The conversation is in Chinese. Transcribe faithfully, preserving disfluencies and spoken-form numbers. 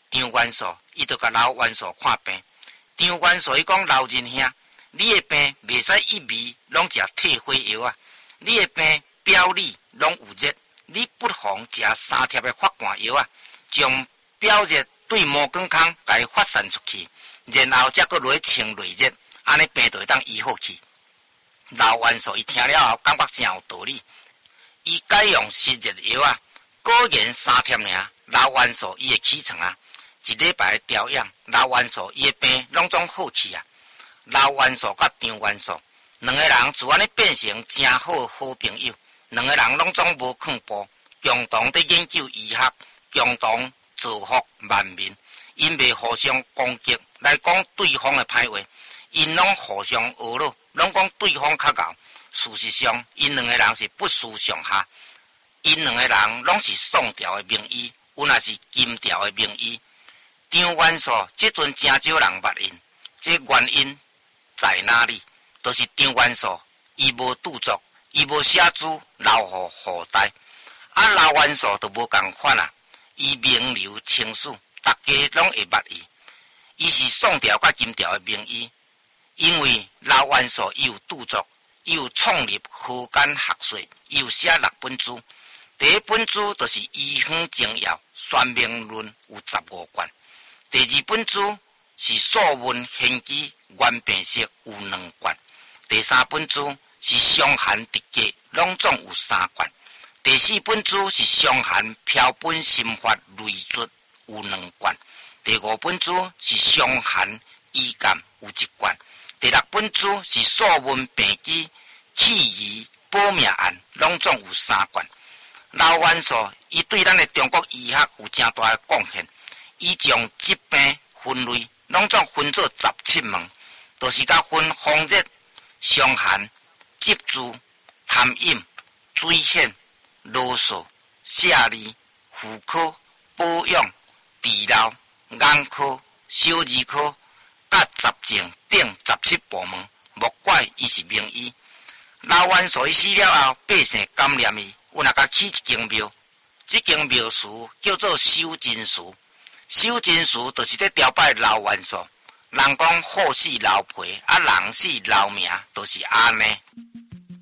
张元素伊就甲老元素看病。张元素伊讲老仁兄，你的病袂使一味拢食退火药啊，你的病表里拢有热，你不妨食三贴的发汗药啊，将表热对毛管孔甲伊发散出去，然后再搁落去清内热，安尼病就会当医好去。老元素伊听了后感觉真有道理，伊改用湿热药啊，果然三贴尔，老元素伊会起床啊。一礼拜的调养，老元素伊的病拢总好去啊。老元素甲张元素两个人自安尼变成真好的好朋友，两个人拢总无抗步，共同伫研究医学，共同造福万民。因袂互相攻击来讲对方的歹话，因拢互相学咯，拢讲对方较牛。事实上，因两个人是不相上下，因两个人拢是宋朝的名医，有若是金朝的名医。张元素即阵真少人捌因，这原因在哪里？就是张元素伊无著作，伊无写书留互后代，啊老元素就无共款啊，伊名留青史，大家拢会捌伊。伊是宋朝甲金朝的名医，因为老元素伊有著作，伊有创立科间学说，伊有写六本书。第一本书就是《医方精要算命论》，有十五卷。第二本书是《素问玄机原病式》，有两卷。第三本书是《伤寒直记》，拢总有三卷。第四本书是《伤寒标本心法类述》，有两卷。第五本书是《伤寒医鉴》，有一卷。第六本书是《素问病机气疑保命案》，拢总有三卷。老元素伊对咱的中国医学有真大的贡献。伊将疾病分类，拢总分做十七门，就是甲分风热、伤寒、脊柱、痰饮、水癣、啰嗦、下痢、妇科、保养、治疗、眼科、小儿科，甲杂症等十七部门。莫怪伊是名医。老元素伊死了后，百姓感念伊，有若甲起一间庙，这间庙祠叫做修真祠。修真祠就是咧朝拜老元素，人讲好死老皮，啊人死老命，就是安尼。